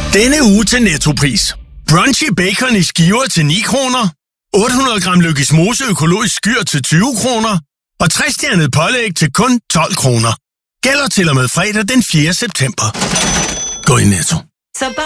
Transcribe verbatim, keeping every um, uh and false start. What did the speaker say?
Denne uge til Nettopris. Brunchy bacon i skiver til ni kroner. otte hundrede gram Lykkes Mose økologisk skyr til tyve kroner. Og tre-stjernet pålæg til kun tolv kroner. Gælder til og med fredag den fjerde september. Gå i Netto. Så